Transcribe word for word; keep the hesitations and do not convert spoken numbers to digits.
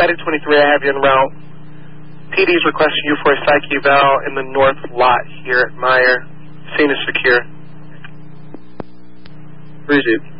Medic twenty-three, I have you en route. P D's requesting you for a psych eval in the north lot here at Meyer. Scene is secure. Where is it?